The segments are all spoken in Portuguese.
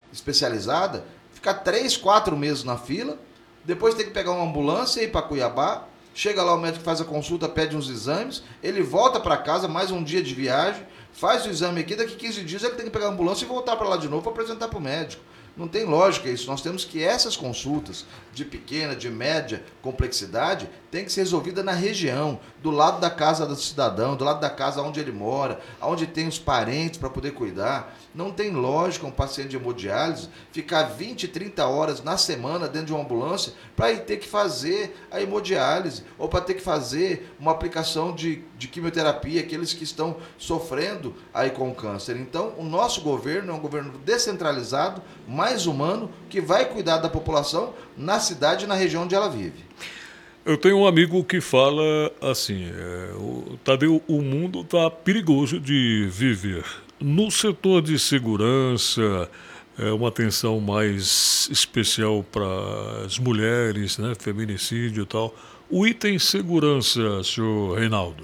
especializada, ficar 3, 4 meses na fila, depois tem que pegar uma ambulância e ir para Cuiabá, chega lá, o médico faz a consulta, pede uns exames, ele volta para casa, mais um dia de viagem, faz o exame aqui, daqui 15 dias ele tem que pegar a ambulância e voltar para lá de novo para apresentar para o médico. Não tem lógica isso. Nós temos que essas consultas de pequena, de média complexidade, tem que ser resolvida na região, do lado da casa do cidadão, do lado da casa onde ele mora, onde tem os parentes para poder cuidar. Não tem lógica um paciente de hemodiálise ficar 20, 30 horas na semana dentro de uma ambulância para ir ter que fazer a hemodiálise ou para ter que fazer uma aplicação de quimioterapia, aqueles que estão sofrendo aí com o câncer. Então, o nosso governo é um governo descentralizado, mais humano, que vai cuidar da população na cidade e na região onde ela vive. Eu tenho um amigo que fala assim, Tadeu, o mundo está perigoso de viver. No setor de segurança, uma atenção mais especial para as mulheres, né, feminicídio e tal. O item segurança, senhor Reinaldo.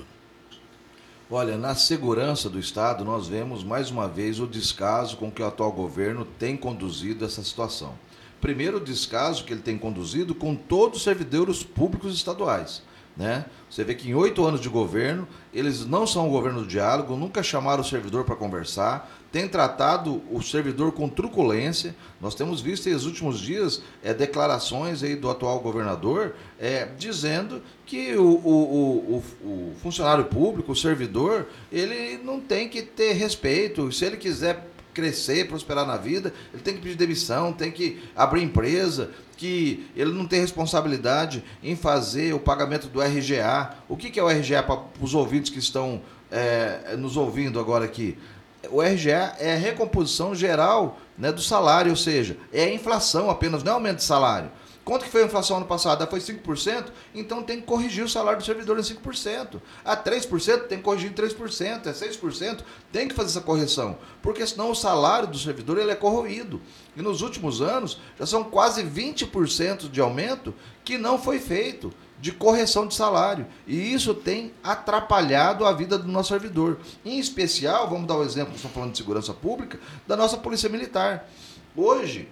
Olha, na segurança do Estado, nós vemos mais uma vez o descaso com que o atual governo tem conduzido essa situação. Primeiro, o descaso que ele tem conduzido com todos os servidores públicos estaduais. Né? Você vê que em 8 anos de governo, eles não são o governo do diálogo, nunca chamaram o servidor para conversar, têm tratado o servidor com truculência. Nós temos visto nos últimos dias declarações aí do atual governador dizendo que o funcionário público, o servidor, ele não tem que ter respeito. Se ele quiser crescer, prosperar na vida, ele tem que pedir demissão, tem que abrir empresa, que ele não tem responsabilidade em fazer o pagamento do RGA. O que é o RGA para os ouvintes que estão nos ouvindo agora aqui? O RGA é a recomposição geral, né, do salário, ou seja, é a inflação apenas, não é aumento de salário. Quanto que foi a inflação ano passado? Foi 5%? Então tem que corrigir o salário do servidor em 5%. A 3% tem que corrigir em 3%. É 6%, tem que fazer essa correção. Porque senão o salário do servidor ele é corroído. E nos últimos anos já são quase 20% de aumento que não foi feito, de correção de salário. E isso tem atrapalhado a vida do nosso servidor. Em especial, vamos dar o exemplo, estamos falando de segurança pública, da nossa Polícia Militar. Hoje,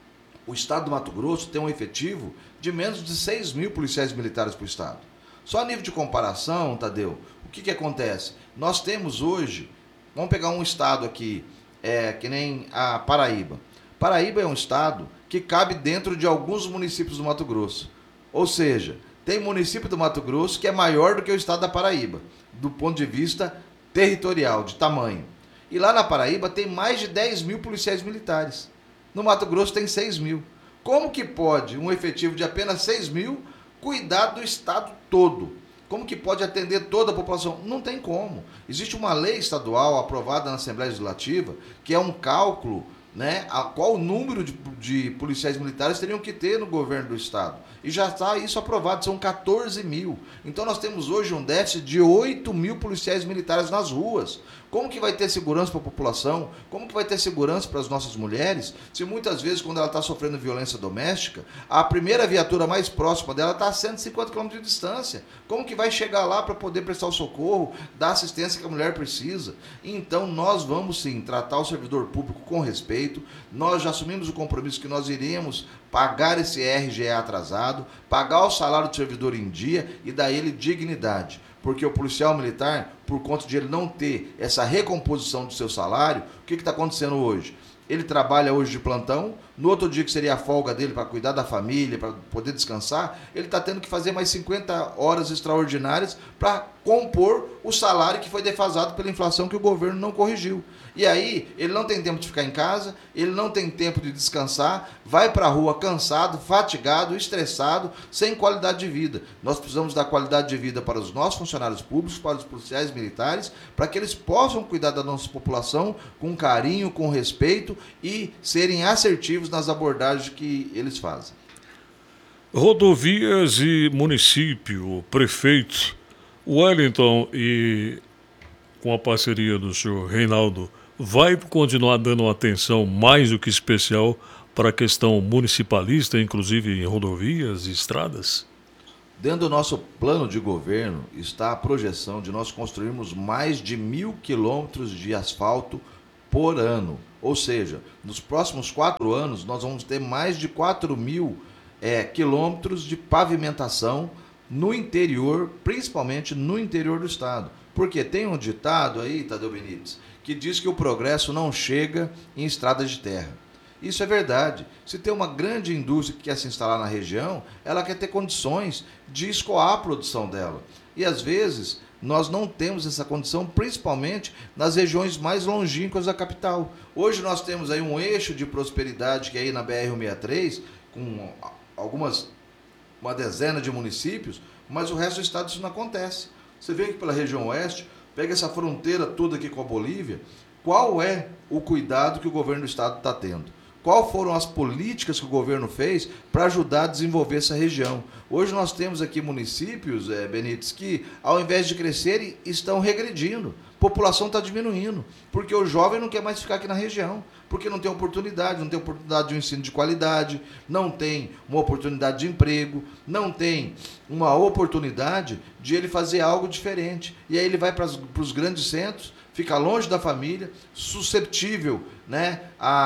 o estado do Mato Grosso tem um efetivo de menos de 6 mil policiais militares para o estado. Só a nível de comparação, Tadeu, o que acontece? Nós temos hoje, vamos pegar um estado aqui, que nem a Paraíba. Paraíba é um estado que cabe dentro de alguns municípios do Mato Grosso. Ou seja, tem município do Mato Grosso que é maior do que o estado da Paraíba, do ponto de vista territorial, de tamanho. E lá na Paraíba tem mais de 10 mil policiais militares. No Mato Grosso tem 6 mil. Como que pode um efetivo de apenas 6 mil cuidar do estado todo? Como que pode atender toda a população? Não tem como. Existe uma lei estadual aprovada na Assembleia Legislativa que é um cálculo, né, qual o número de policiais militares teriam que ter no governo do estado. E já está isso aprovado, são 14 mil. Então nós temos hoje um déficit de 8 mil policiais militares nas ruas. Como que vai ter segurança para a população? Como que vai ter segurança para as nossas mulheres? Se muitas vezes, quando ela está sofrendo violência doméstica, a primeira viatura mais próxima dela está a 150 km de distância. Como que vai chegar lá para poder prestar o socorro, dar a assistência que a mulher precisa? Então nós vamos sim tratar o servidor público com respeito. Nós já assumimos o compromisso que nós iremos pagar esse RGA atrasado, pagar o salário do servidor em dia e dar ele dignidade. Porque o policial militar, por conta de ele não ter essa recomposição do seu salário, o que está acontecendo hoje? Ele trabalha hoje de plantão, no outro dia que seria a folga dele para cuidar da família, para poder descansar, ele está tendo que fazer mais 50 horas extraordinárias para compor o salário que foi defasado pela inflação que o governo não corrigiu. E aí, ele não tem tempo de ficar em casa, ele não tem tempo de descansar, vai para a rua cansado, fatigado, estressado, sem qualidade de vida. Nós precisamos dar qualidade de vida para os nossos funcionários públicos, para os policiais militares, para que eles possam cuidar da nossa população com carinho, com respeito e serem assertivos nas abordagens que eles fazem. Rodovias e município, prefeito, Wellington e com a parceria do senhor Reinaldo, vai continuar dando uma atenção mais do que especial para a questão municipalista, inclusive em rodovias e estradas? Dentro do nosso plano de governo está a projeção de nós construirmos mais de 1.000 quilômetros de asfalto por ano. Ou seja, nos próximos 4 anos nós vamos ter mais de 4.000 quilômetros de pavimentação no interior, principalmente no interior do estado. Porque tem um ditado aí, Tadeu Benites, que diz que o progresso não chega em estradas de terra. Isso é verdade. Se tem uma grande indústria que quer se instalar na região, ela quer ter condições de escoar a produção dela. E às vezes nós não temos essa condição, principalmente nas regiões mais longínquas da capital. Hoje nós temos aí um eixo de prosperidade que é aí na BR-163, com uma dezena de municípios, mas o resto do estado isso não acontece. Você vê que pela região oeste, pega essa fronteira toda aqui com a Bolívia, qual é o cuidado que o governo do estado está tendo? Quais foram as políticas que o governo fez para ajudar a desenvolver essa região? Hoje nós temos aqui municípios, Benites, que ao invés de crescerem, estão regredindo. A população está diminuindo, porque o jovem não quer mais ficar aqui na região, porque não tem oportunidade de um ensino de qualidade, não tem uma oportunidade de emprego, não tem uma oportunidade de ele fazer algo diferente. E aí ele vai para os grandes centros, fica longe da família, susceptível, né,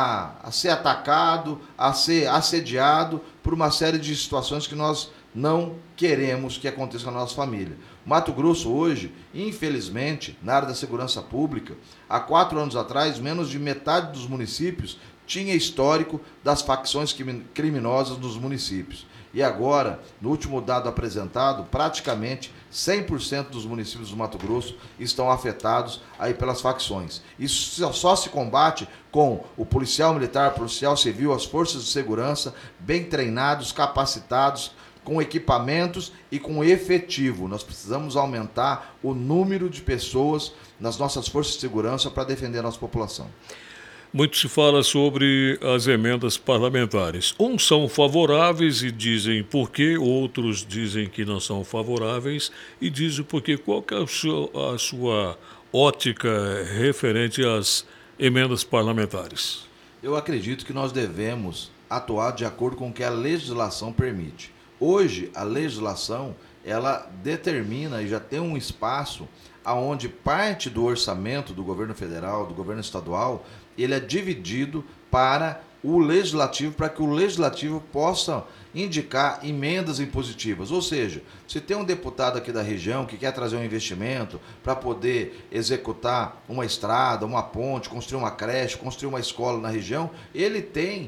a ser atacado, a ser assediado por uma série de situações que nós não queremos que aconteça na nossa família. Mato Grosso hoje, infelizmente, na área da segurança pública, há 4 anos atrás, menos de metade dos municípios tinha histórico das facções criminosas nos municípios. E agora, no último dado apresentado, praticamente 100% dos municípios do Mato Grosso estão afetados aí pelas facções. Isso só se combate com o policial militar, o policial civil, as forças de segurança bem treinados, capacitados, com equipamentos e com efetivo. Nós precisamos aumentar o número de pessoas nas nossas forças de segurança para defender a nossa população. Muito se fala sobre as emendas parlamentares. Uns são favoráveis e dizem por quê, outros dizem que não são favoráveis e dizem por quê. Qual que é a sua ótica referente às emendas parlamentares? Eu acredito que nós devemos atuar de acordo com o que a legislação permite. Hoje, a legislação, ela determina e já tem um espaço aonde parte do orçamento do governo federal, do governo estadual, ele é dividido para o legislativo, para que o legislativo possa indicar emendas impositivas. Ou seja, se tem um deputado aqui da região que quer trazer um investimento para poder executar uma estrada, uma ponte, construir uma creche, construir uma escola na região, ele tem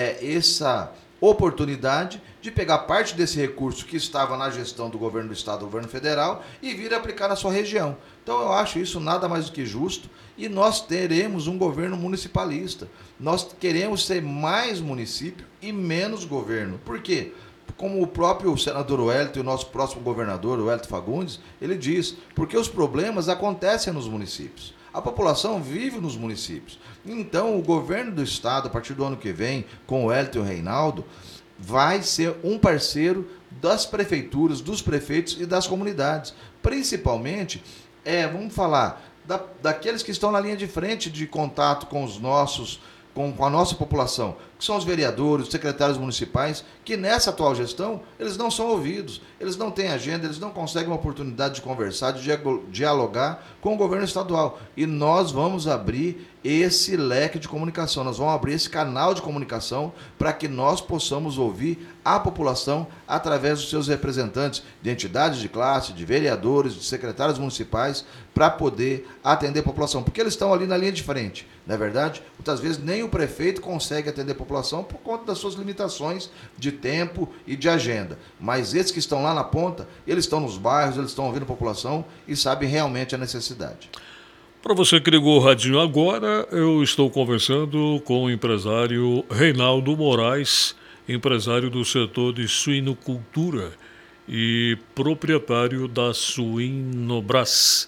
essa oportunidade de pegar parte desse recurso que estava na gestão do governo do estado, do governo federal, e vir aplicar na sua região. Então eu acho isso nada mais do que justo, e nós teremos um governo municipalista. Nós queremos ser mais município e menos governo. Por quê? Como o próprio senador Wellington e o nosso próximo governador, o Wellington Fagundes, ele diz, porque os problemas acontecem nos municípios. A população vive nos municípios. Então, o governo do estado, a partir do ano que vem, com o Wellington e o Reinaldo, vai ser um parceiro das prefeituras, dos prefeitos e das comunidades. Principalmente, vamos falar, daqueles que estão na linha de frente de contato com os nossos, com a nossa população, que são os vereadores, os secretários municipais, que nessa atual gestão, eles não são ouvidos, eles não têm agenda, eles não conseguem uma oportunidade de conversar, de dialogar com o governo estadual. E nós vamos abrir esse leque de comunicação, nós vamos abrir esse canal de comunicação para que nós possamos ouvir a população através dos seus representantes de entidades de classe, de vereadores, de secretários municipais, para poder atender a população, porque eles estão ali na linha de frente, não é verdade? Muitas vezes nem o prefeito consegue atender a população por conta das suas limitações de tempo e de agenda, mas esses que estão lá na ponta, eles estão nos bairros, eles estão ouvindo a população e sabem realmente a necessidade. Para você que ligou o radinho agora, eu estou conversando com o empresário Reinaldo Moraes, empresário do setor de suinocultura e proprietário da Suinobras.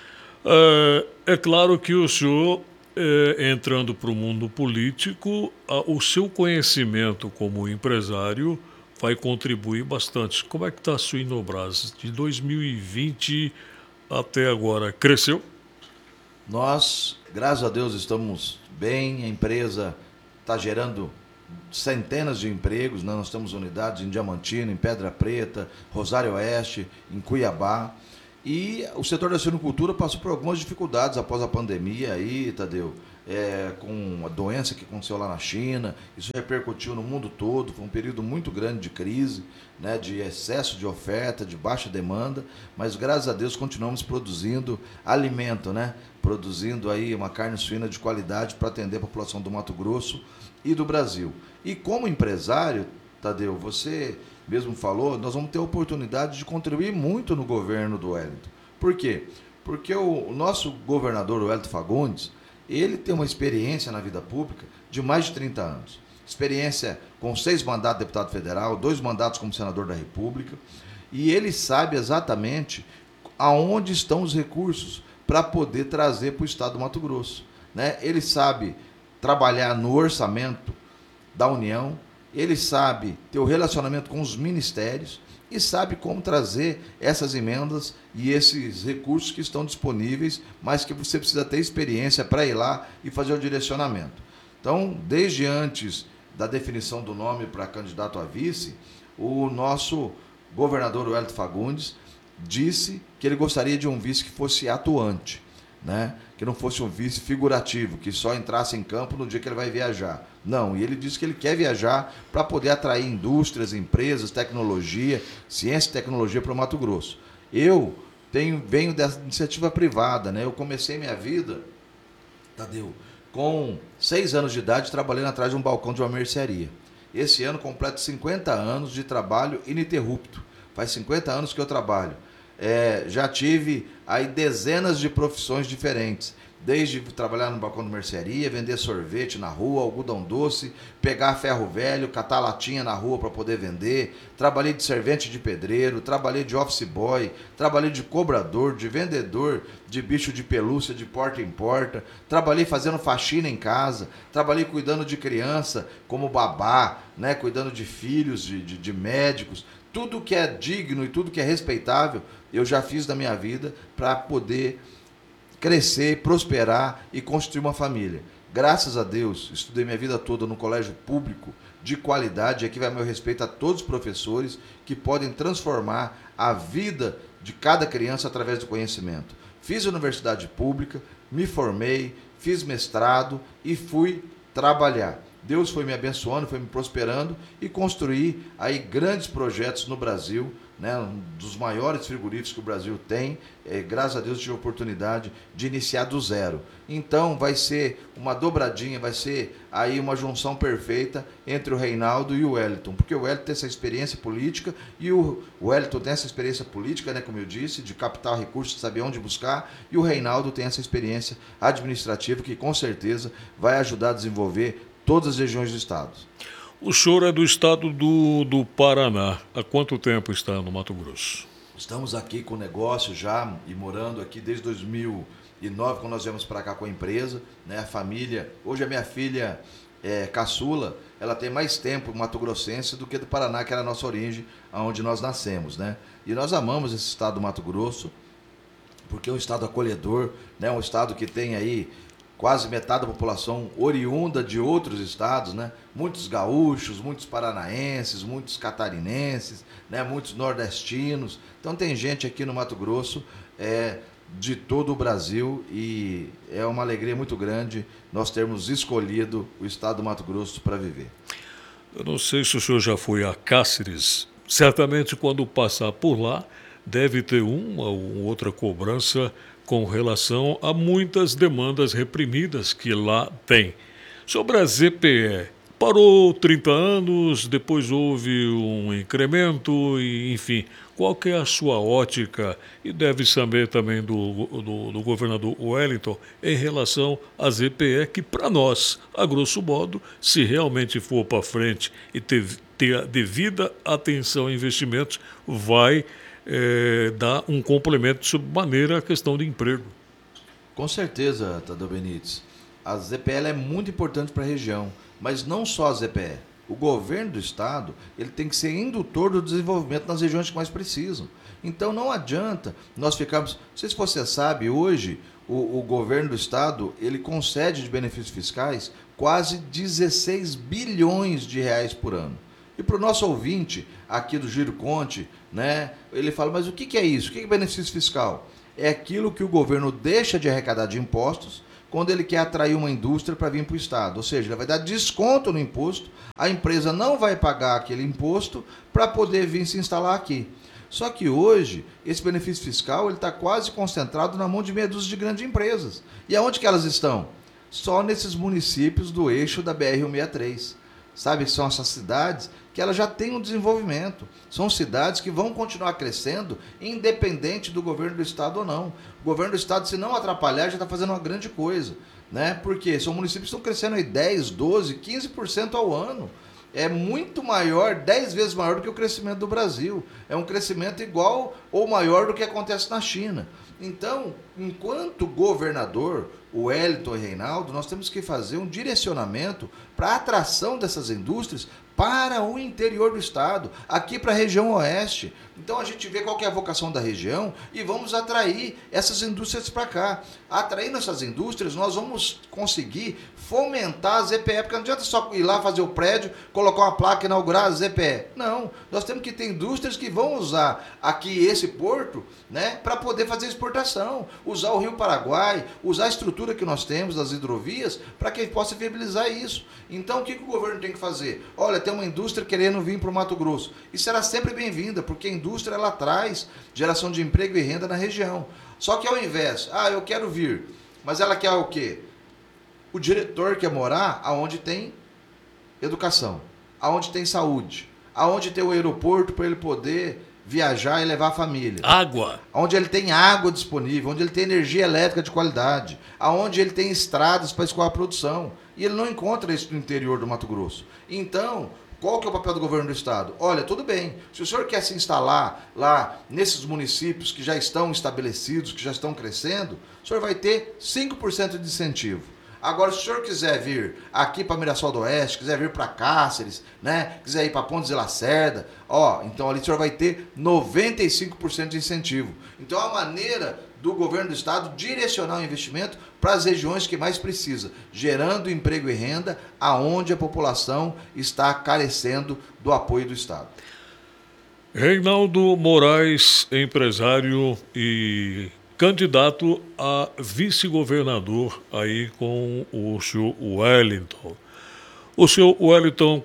É claro que o senhor, entrando para o mundo político, o seu conhecimento como empresário vai contribuir bastante. Como é que está a Suinobras? De 2020 até agora, cresceu? Nós, graças a Deus, estamos bem, a empresa está gerando centenas de empregos, né? Nós temos unidades em Diamantino, em Pedra Preta, Rosário Oeste, em Cuiabá, E o setor da suinocultura passou por algumas dificuldades após a pandemia aí, Tadeu, com a doença que aconteceu lá na China, isso repercutiu no mundo todo, foi um período muito grande de crise, né, de excesso de oferta, de baixa demanda, mas graças a Deus continuamos produzindo alimento, né, produzindo aí uma carne suína de qualidade para atender a população do Mato Grosso e do Brasil. E como empresário, Tadeu, você mesmo falou, nós vamos ter a oportunidade de contribuir muito no governo do Wellington. Por quê? Porque o nosso governador, o Wellington Fagundes, ele tem uma experiência na vida pública de mais de 30 anos. Experiência com 6 mandatos de deputado federal, 2 mandatos como senador da República, e ele sabe exatamente aonde estão os recursos para poder trazer para o estado do Mato Grosso, né? Ele sabe trabalhar no orçamento da União, ele sabe ter o relacionamento com os ministérios e sabe como trazer essas emendas e esses recursos que estão disponíveis, mas que você precisa ter experiência para ir lá e fazer o direcionamento. Então, desde antes da definição do nome para candidato a vice, o nosso governador Wellington Fagundes disse que ele gostaria de um vice que fosse atuante, né? Que não fosse um vice figurativo, que só entrasse em campo no dia que ele vai viajar. Não, e ele disse que ele quer viajar para poder atrair indústrias, empresas, tecnologia, ciência e tecnologia para o Mato Grosso. Eu venho dessa iniciativa privada, né? Eu comecei minha vida, Tadeu, com 6 anos de idade, trabalhando atrás de um balcão de uma mercearia. Esse ano completo 50 anos de trabalho ininterrupto. Faz 50 anos que eu trabalho. Já tive aí dezenas de profissões diferentes, desde trabalhar no balcão de mercearia, vender sorvete na rua, algodão doce, pegar ferro velho, catar latinha na rua para poder vender, trabalhei de servente de pedreiro, trabalhei de office boy, trabalhei de cobrador, de vendedor de bicho de pelúcia de porta em porta, trabalhei fazendo faxina em casa, trabalhei cuidando de criança como babá, né, cuidando de filhos, de médicos. Tudo que é digno e tudo que é respeitável, eu já fiz da minha vida para poder crescer, prosperar e construir uma família. Graças a Deus, estudei minha vida toda no colégio público de qualidade, e aqui vai meu respeito a todos os professores que podem transformar a vida de cada criança através do conhecimento. Fiz universidade pública, me formei, fiz mestrado e fui trabalhar. Deus foi me abençoando, foi me prosperando e construí aí grandes projetos no Brasil, né, um dos maiores frigoríficos que o Brasil tem. Graças a Deus tive a oportunidade de iniciar do zero. Então vai ser uma dobradinha, vai ser aí uma junção perfeita entre o Reinaldo e o Wellington, porque o Wellington tem essa experiência política e o Wellington tem essa experiência política, né, como eu disse, de captar recursos, de saber onde buscar, e o Reinaldo tem essa experiência administrativa que com certeza vai ajudar a desenvolver todas as regiões do estado. O senhor é do estado do Paraná. Há quanto tempo está no Mato Grosso? Estamos aqui com o negócio já e morando aqui desde 2009, quando nós viemos para cá com a empresa, né? A família, hoje a minha filha caçula, ela tem mais tempo mato-grossense do que do Paraná, que era a nossa origem, onde nós nascemos, né? E nós amamos esse estado do Mato Grosso, porque é um estado acolhedor, né? Um estado que tem aí quase metade da população oriunda de outros estados, né? Muitos gaúchos, muitos paranaenses, muitos catarinenses, né? Muitos nordestinos. Então tem gente aqui no Mato Grosso de todo o Brasil, e é uma alegria muito grande nós termos escolhido o estado do Mato Grosso para viver. Eu não sei se o senhor já foi a Cáceres. Certamente quando passar por lá deve ter uma ou outra cobrança com relação a muitas demandas reprimidas que lá tem. Sobre a ZPE, parou 30 anos, depois houve um incremento, e, enfim, qual que é a sua ótica, e deve saber também do governador Wellington, em relação à ZPE, que para nós, a grosso modo, se realmente for para frente e ter a devida atenção e investimentos, vai dar um complemento de maneira à questão de emprego. Com certeza, Tadeu Benites. A ZPE é muito importante para a região, mas não só a ZPE. O governo do estado ele tem que ser indutor do desenvolvimento nas regiões que mais precisam. Então não adianta nós ficarmos... Não sei se você sabe, hoje o governo do estado ele concede de benefícios fiscais quase 16 bilhões de reais por ano. E para o nosso ouvinte aqui do Giro Conte, né, ele fala, mas o que é isso? O que é benefício fiscal? É aquilo que o governo deixa de arrecadar de impostos quando ele quer atrair uma indústria para vir para o Estado. Ou seja, ele vai dar desconto no imposto, a empresa não vai pagar aquele imposto para poder vir se instalar aqui. Só que hoje, esse benefício fiscal está quase concentrado na mão de meia dúzia de grandes empresas. E aonde que elas estão? Só nesses municípios do eixo da BR-163. Sabe, são essas cidades que elas já têm um desenvolvimento. São cidades que vão continuar crescendo, independente do governo do Estado ou não. O governo do Estado, se não atrapalhar, já está fazendo uma grande coisa, né? Porque são municípios que estão crescendo aí 10, 12, 15% ao ano. É muito maior, 10 vezes maior do que o crescimento do Brasil. É um crescimento igual ou maior do que acontece na China. Então, enquanto governador, o Wellington e Reinaldo, nós temos que fazer um direcionamento para a atração dessas indústrias para o interior do estado, aqui para a região oeste. Então a gente vê qual que é a vocação da região e vamos atrair essas indústrias para cá. Atraindo essas indústrias, nós vamos conseguir fomentar a ZPE, porque não adianta só ir lá fazer o prédio, colocar uma placa e inaugurar a ZPE. Não, nós temos que ter indústrias que vão usar aqui esse porto, né, para poder fazer exportação, usar o Rio Paraguai, usar a estrutura que nós temos das hidrovias para que possa viabilizar isso. Então o que o governo tem que fazer? Olha, tem uma indústria querendo vir para o Mato Grosso. E será sempre bem-vinda, porque a indústria ela traz geração de emprego e renda na região. Só que ao invés, eu quero vir, mas ela quer o quê? O diretor quer morar aonde tem educação, aonde tem saúde, aonde tem o aeroporto para ele poder viajar e levar a família. Água. Onde ele tem água disponível, onde ele tem energia elétrica de qualidade, aonde ele tem estradas para escoar a produção. E ele não encontra isso no interior do Mato Grosso. Então, qual que é o papel do governo do estado? Olha, tudo bem, se o senhor quer se instalar lá nesses municípios que já estão estabelecidos, que já estão crescendo, o senhor vai ter 5% de incentivo. Agora, se o senhor quiser vir aqui para Mirassol do Oeste, quiser vir para Cáceres, né, quiser ir para Pontes de Lacerda, então ali o senhor vai ter 95% de incentivo. Então, a maneira do governo do estado direcionar o investimento para as regiões que mais precisa, gerando emprego e renda aonde a população está carecendo do apoio do estado. Reinaldo Moraes, empresário e candidato a vice-governador aí com o senhor Wellington. O senhor Wellington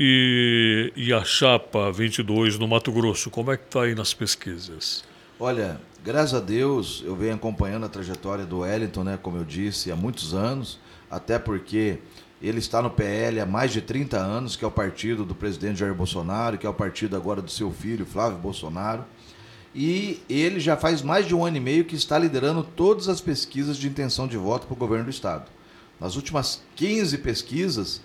e a chapa 22 no Mato Grosso, como é que está aí nas pesquisas? Olha, graças a Deus, eu venho acompanhando a trajetória do Wellington, né, como eu disse, há muitos anos, até porque ele está no PL há mais de 30 anos, que é o partido do presidente Jair Bolsonaro, que é o partido agora do seu filho, Flávio Bolsonaro. E ele já faz mais de 1 ano e meio que está liderando todas as pesquisas de intenção de voto para o governo do estado. Nas últimas 15 pesquisas,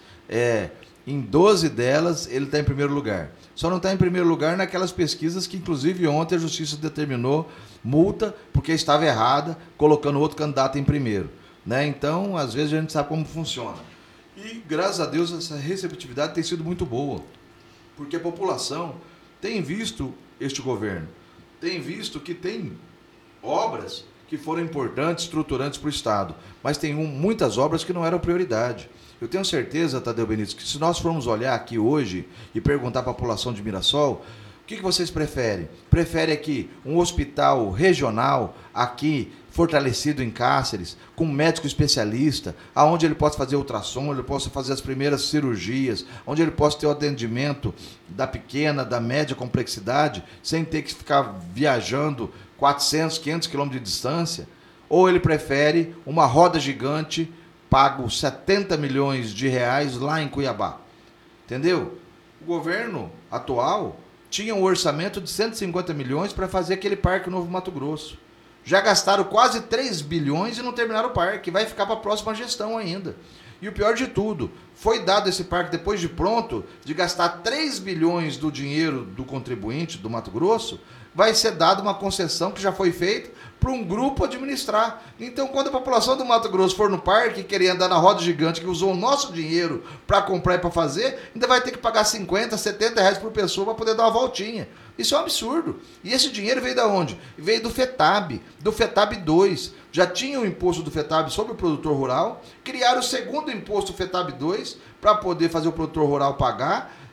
em 12 delas ele está em primeiro lugar. Só não está em primeiro lugar naquelas pesquisas que, inclusive, ontem a Justiça determinou multa porque estava errada, colocando outro candidato em primeiro, né? Então, às vezes, a gente sabe como funciona. E, graças a Deus, essa receptividade tem sido muito boa, porque a população tem visto este governo, tem visto que tem obras que foram importantes, estruturantes para o estado, mas tem muitas obras que não eram prioridade. Eu tenho certeza, Tadeu Benítez, que se nós formos olhar aqui hoje e perguntar para a população de Mirassol, o que vocês preferem? Prefere aqui um hospital regional aqui, fortalecido em Cáceres, com um médico especialista, aonde ele possa fazer ultrassom, ele possa fazer as primeiras cirurgias, onde ele possa ter o atendimento da pequena, da média complexidade, sem ter que ficar viajando 400, 500 quilômetros de distância? Ou ele prefere uma roda gigante, pago 70 milhões de reais lá em Cuiabá? Entendeu? O governo atual tinha um orçamento de 150 milhões para fazer aquele Parque Novo Mato Grosso. Já gastaram quase 3 bilhões e não terminaram o parque. Vai ficar para a próxima gestão ainda. E o pior de tudo, foi dado esse parque depois de pronto, de gastar 3 bilhões do dinheiro do contribuinte do Mato Grosso, vai ser dada uma concessão que já foi feita para um grupo administrar. Então, quando a população do Mato Grosso for no parque e querer andar na roda gigante que usou o nosso dinheiro para comprar e para fazer, ainda vai ter que pagar 50, 70 reais por pessoa para poder dar uma voltinha. Isso é um absurdo. E esse dinheiro veio de onde? Veio do FETAB, do FETAB 2. Já tinha o imposto do FETAB sobre o produtor rural, criaram o segundo imposto FETAB 2 para poder fazer o produtor rural pagar,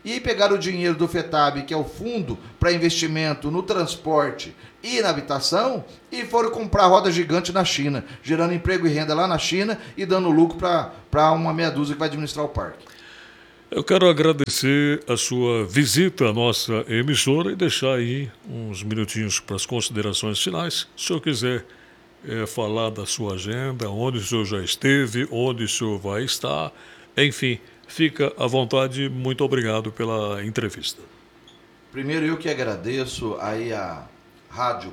e pegaram o dinheiro do FETAB, que é o fundo para investimento no transporte e na habitação, e foram comprar roda gigante na China, gerando emprego e renda lá na China e dando lucro para uma meia dúzia que vai administrar o parque. Eu quero agradecer a sua visita à nossa emissora e deixar aí uns minutinhos para as considerações finais. Se o senhor quiser falar da sua agenda, onde o senhor já esteve, onde o senhor vai estar, enfim, fica à vontade. Muito obrigado pela entrevista. Primeiro, eu que agradeço aí a Rádio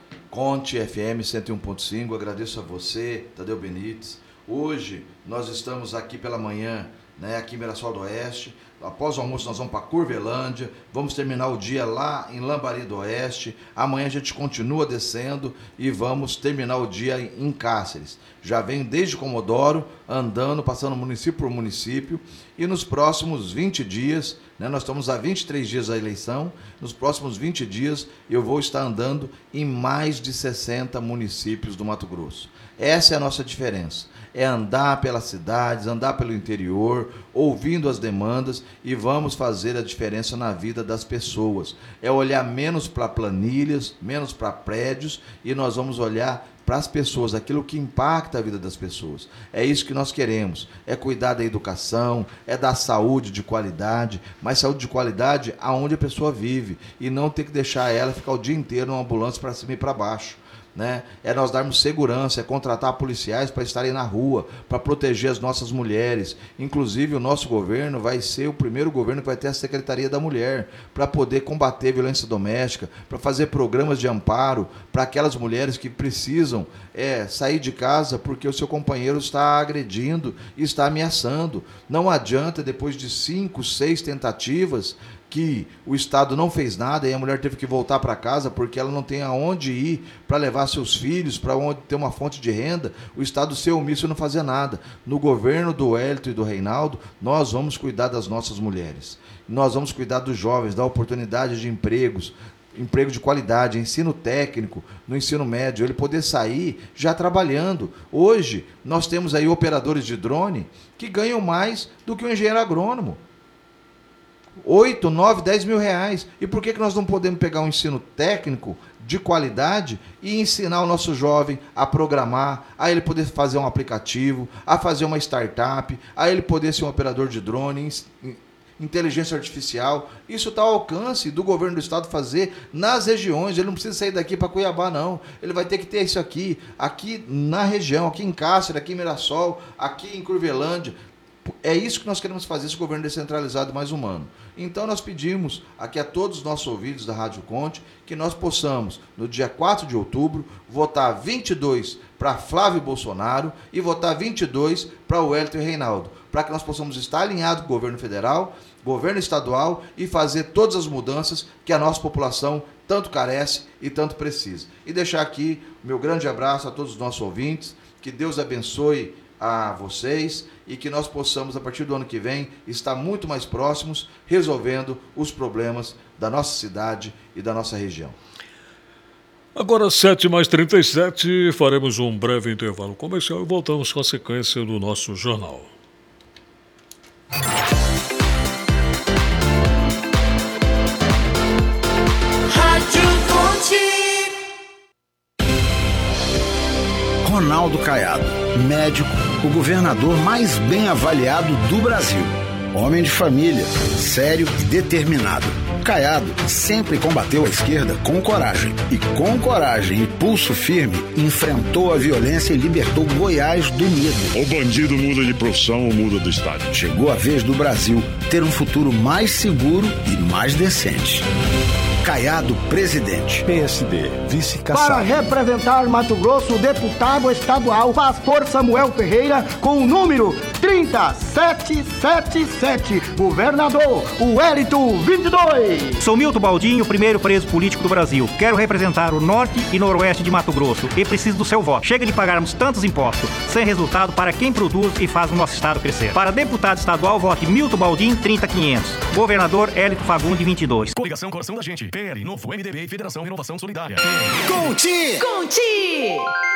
Conte FM 101.5, agradeço a você, Tadeu Benites. Hoje nós estamos aqui pela manhã, aqui em Mirassol do Oeste. Após o almoço nós vamos para Curvelândia, vamos terminar o dia lá em Lambari do Oeste. Amanhã a gente continua descendo e vamos terminar o dia em Cáceres. Já venho desde Comodoro, andando, passando município por município, e nos próximos 20 dias, nós estamos há 23 dias da eleição, nos próximos 20 dias eu vou estar andando em mais de 60 municípios do Mato Grosso. Essa é a nossa diferença. É andar pelas cidades, andar pelo interior, ouvindo as demandas, e vamos fazer a diferença na vida das pessoas. É olhar menos para planilhas, menos para prédios, e nós vamos olhar para as pessoas, aquilo que impacta a vida das pessoas. É isso que nós queremos, é cuidar da educação, é dar saúde de qualidade, mas saúde de qualidade aonde a pessoa vive, e não ter que deixar ela ficar o dia inteiro numa ambulância para cima e para baixo. É nós darmos segurança, é contratar policiais para estarem na rua, para proteger as nossas mulheres. Inclusive, o nosso governo vai ser o primeiro governo que vai ter a Secretaria da Mulher, para poder combater a violência doméstica, para fazer programas de amparo para aquelas mulheres que precisam sair de casa porque o seu companheiro está agredindo e está ameaçando. Não adianta, depois de 5, 6 tentativas, que o Estado não fez nada e a mulher teve que voltar para casa porque ela não tem aonde ir para levar seus filhos, para onde ter uma fonte de renda, o Estado ser omisso e não fazer nada. No governo do Wellington e do Reinaldo, nós vamos cuidar das nossas mulheres, nós vamos cuidar dos jovens, dar oportunidade de empregos, emprego de qualidade, ensino técnico, no ensino médio, ele poder sair já trabalhando. Hoje, nós temos aí operadores de drone que ganham mais do que um engenheiro agrônomo. 8, 9, 10 mil reais. E por que nós não podemos pegar um ensino técnico de qualidade e ensinar o nosso jovem a programar, a ele poder fazer um aplicativo, a fazer uma startup, a ele poder ser um operador de drone, inteligência artificial? Isso está ao alcance do governo do estado fazer nas regiões. Ele não precisa sair daqui para Cuiabá, não. Ele vai ter que ter isso aqui na região, aqui em Cáceres, aqui em Mirassol, aqui em Curvelândia. É isso que nós queremos fazer, esse governo descentralizado e mais humano. Então nós pedimos aqui a todos os nossos ouvintes da Rádio Conte que nós possamos, no dia 4 de outubro, votar 22 para Flávio Bolsonaro e votar 22 para o Wellington e Reinaldo, para que nós possamos estar alinhados com o governo federal, governo estadual, e fazer todas as mudanças que a nossa população tanto carece e tanto precisa. E deixar aqui o meu grande abraço a todos os nossos ouvintes, que Deus abençoe a vocês e que nós possamos, a partir do ano que vem, estar muito mais próximos, resolvendo os problemas da nossa cidade e da nossa região. Agora, 7h37, faremos um breve intervalo comercial e voltamos com a sequência do nosso jornal. Ronaldo Caiado, médico, o governador mais bem avaliado do Brasil. Homem de família, sério e determinado. Caiado sempre combateu a esquerda com coragem. E com coragem e pulso firme, enfrentou a violência e libertou Goiás do medo. O bandido muda de profissão ou muda do estado. Chegou a vez do Brasil ter um futuro mais seguro e mais decente. Caiado, presidente. PSD, vice-caçado. Para representar Mato Grosso, o deputado estadual Pastor Samuel Ferreira, com o número 30777. Governador Wellington 22. Sou Milton Baldinho, o primeiro preso político do Brasil. Quero representar o norte e noroeste de Mato Grosso e preciso do seu voto. Chega de pagarmos tantos impostos, sem resultado para quem produz e faz o nosso estado crescer. Para deputado estadual, vote Milton Baldinho 30500. Governador Hélito Fagundes 22. Coligação Coração da Gente. PL, Novo, MDB e Federação Renovação Solidária. Conti! Conti!